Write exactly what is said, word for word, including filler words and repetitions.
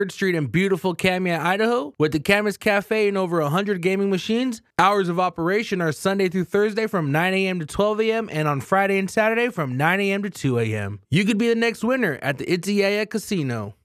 third Street in beautiful Kamiah, Idaho, with the Camas Cafe and over one hundred gaming machines. Hours of operation are Sunday through Thursday from nine a.m. to twelve a.m. and on Friday and Saturday from nine a.m. to two a.m. You could be the next winner at the Itziaya Casino.